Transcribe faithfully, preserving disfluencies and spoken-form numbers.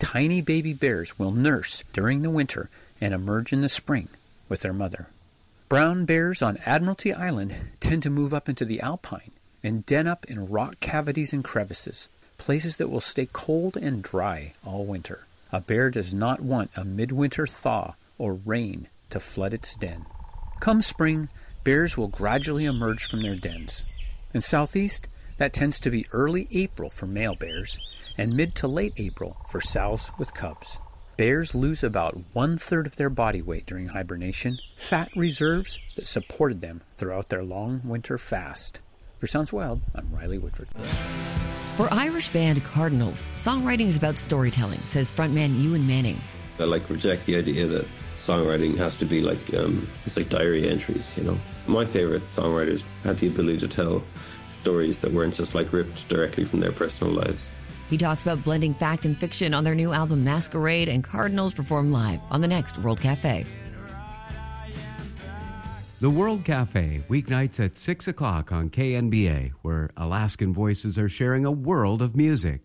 tiny baby bears will nurse during the winter and emerge in the spring with their mother. Brown bears on Admiralty Island tend to move up into the alpine and den up in rock cavities and crevices, places that will stay cold and dry all winter. A bear does not want a midwinter thaw or rain to flood its den. Come spring, bears will gradually emerge from their dens. In Southeast, that tends to be early April for male bears and mid to late April for sows with cubs. Bears lose about one-third of their body weight during hibernation, fat reserves that supported them throughout their long winter fast. For Sounds Wild, I'm Riley Woodford. For Irish band Cardinals, songwriting is about storytelling, says frontman Ewan Manning. I like reject the idea that songwriting has to be like um, it's like diary entries, you know. My favorite songwriters had the ability to tell stories that weren't just like ripped directly from their personal lives. He talks about blending fact and fiction on their new album Masquerade, and Cardinals perform live on the next World Cafe. The World Cafe, weeknights at six o'clock on K N B A, where Alaskan voices are sharing a world of music.